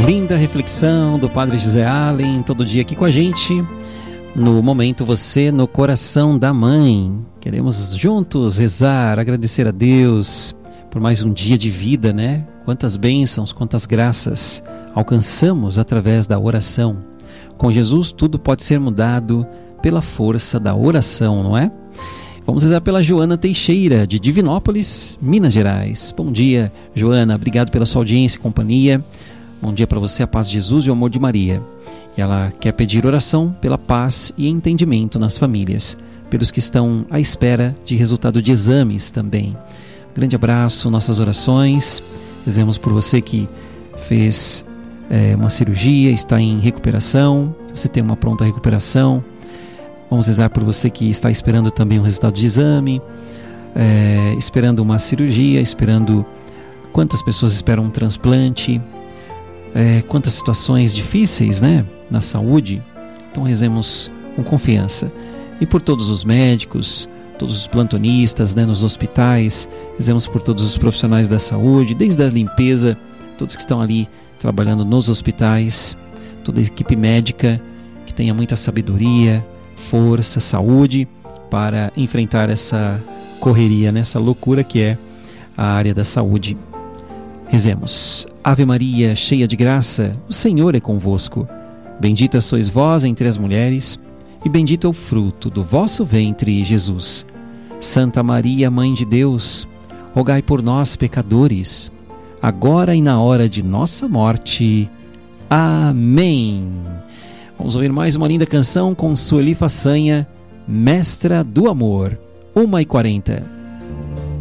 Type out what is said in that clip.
Linda reflexão do Padre José Allen, todo dia aqui com a gente, no Momento Você no Coração da Mãe. Queremos juntos rezar, agradecer a Deus por mais um dia de vida, né? Quantas bênçãos, quantas graças alcançamos através da oração. Com Jesus tudo pode ser mudado pela força da oração, não é? Vamos rezar pela Joana Teixeira, de Divinópolis, Minas Gerais. Bom dia, Joana, obrigado pela sua audiência e companhia. Bom dia para você, a paz de Jesus e o amor de Maria. E ela quer pedir oração pela paz e entendimento nas famílias, pelos que estão à espera de resultado de exames também. Grande abraço, nossas orações. Rezemos por você que fez uma cirurgia, está em recuperação, você tem uma pronta recuperação. Vamos rezar por você que está esperando também um resultado de exame, esperando uma cirurgia, esperando... Quantas pessoas esperam um transplante, quantas situações difíceis, né, na saúde. Então rezemos com confiança. E por todos os médicos, todos os plantonistas, né, nos hospitais, rezemos por todos os profissionais da saúde, desde a limpeza, todos que estão ali trabalhando nos hospitais, toda a equipe médica, que tenha muita sabedoria, força, saúde para enfrentar essa correria, nessa loucura que é a área da saúde. Rezemos. Ave Maria, cheia de graça, o Senhor é convosco. Bendita sois vós entre as mulheres, e bendito é o fruto do vosso ventre, Jesus. Santa Maria, Mãe de Deus, rogai por nós, pecadores, agora e na hora de nossa morte. Amém. Vamos ouvir mais uma linda canção com Sueli Façanha, Mestra do Amor. 1h40.